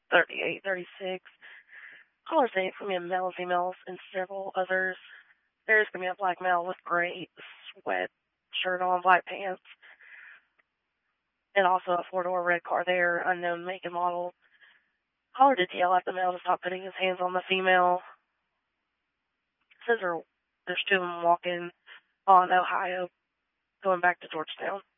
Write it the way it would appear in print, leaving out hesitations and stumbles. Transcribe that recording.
38, 36. Color saying it's going to be a male and females and several others. There's going to be a black male with gray sweat shirt on, black pants, and also a four-door red car there, unknown make and model. Caller did yell at the male to stop putting his hands on the female. Says there's two of them walking on Ohio, going back to Georgetown.